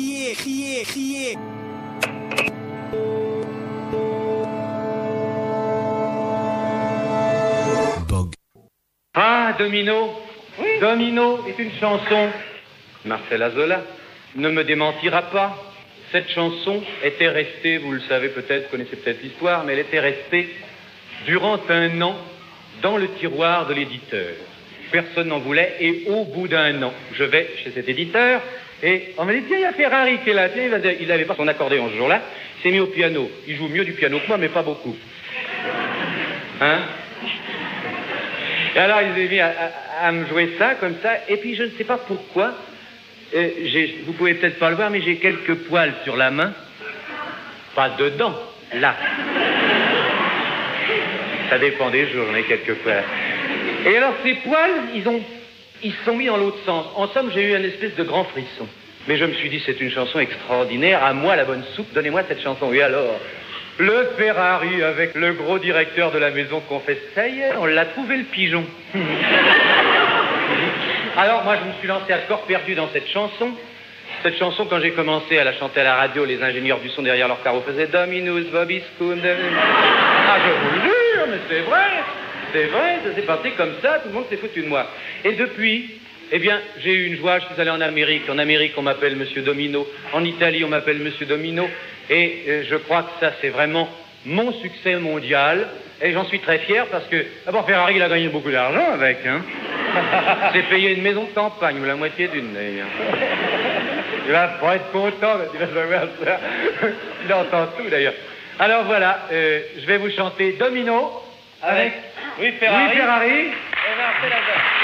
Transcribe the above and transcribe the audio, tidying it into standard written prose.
Crier. Bog. Ah, Domino. Oui. Domino est une chanson. Marcel Azola ne me démentira pas. Cette chanson était restée, vous le savez peut-être, vous connaissez peut-être l'histoire, mais elle était restée durant un an dans le tiroir de l'éditeur. Personne n'en voulait, et au bout d'un an, je vais chez cet éditeur, et on m'a dit, tiens, il y a Ferrari qui est là, tiens, il n'avait pas son accordéon ce jour-là, il s'est mis au piano. Il joue mieux du piano que moi, mais pas beaucoup. Hein? Et alors, il s'est mis à me jouer ça, comme ça, et puis je ne sais pas pourquoi, vous pouvez peut-être pas le voir, mais j'ai quelques poils sur la main. Pas dedans, là. Ça dépend des jours, j'en ai quelques poils. Et alors, ces poils, ils se sont mis dans l'autre sens. En somme, j'ai eu une espèce de grand frisson. Mais je me suis dit, c'est une chanson extraordinaire. À moi, la bonne soupe, donnez-moi cette chanson. Et alors, le Ferrari avec le gros directeur de la maison confesse, ça y est, on l'a trouvé le pigeon. Alors, moi, je me suis lancé à corps perdu dans cette chanson. Cette chanson, quand j'ai commencé à la chanter à la radio, les ingénieurs du son derrière leur carreau faisaient Dominus, Bobby Spoon. Ah, je vous le jure, mais c'est vrai, ça s'est passé comme ça, tout le monde s'est foutu de moi. Et depuis, eh bien, j'ai eu une joie, je suis allé en Amérique. En Amérique, on m'appelle Monsieur Domino. En Italie, on m'appelle Monsieur Domino. Et je crois que ça, c'est vraiment mon succès mondial. Et j'en suis très fier parce que, d'abord, Ferrari, il a gagné beaucoup d'argent avec, hein. C'est payé une maison de campagne, ou la moitié d'une, d'ailleurs. Il va pas être content, il va savoir ça. Il entend tout, d'ailleurs. Alors voilà, je vais vous chanter Domino avec... Oui, Ferrari. Oui, Ferrari. Et Marcel Azola.